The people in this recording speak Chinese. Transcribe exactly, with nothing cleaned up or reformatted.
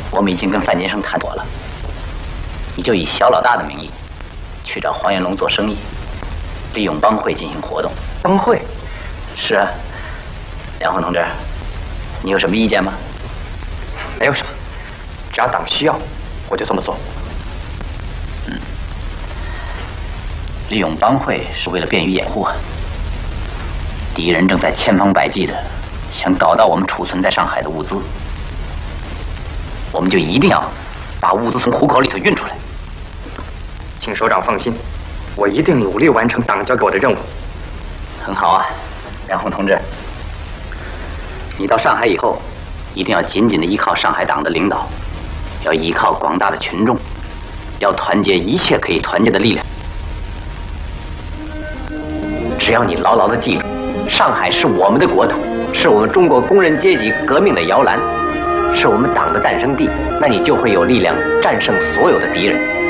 我们已经跟范金生谈妥了，你就以小老大的名义去找黄元龙做生意，利用帮会进行活动。 帮会？ 是啊，梁红同志，你有什么意见吗？ 没有什么，只要党需要，我就这么做。 嗯，利用帮会是为了便于掩护啊。敌人正在千方百计的想搞到我们储存在上海的物资，我们就一定要把物资从虎口里头运出来。 请首长放心，我一定努力完成党交给我的任务。 很好啊，梁红同志，你到上海以后，一定要紧紧的依靠上海党的领导，要依靠广大的群众，要团结一切可以团结的力量。只要你牢牢的记住，上海是我们的国土，是我们中国工人阶级革命的摇篮，是我们党的诞生地，那你就会有力量战胜所有的敌人。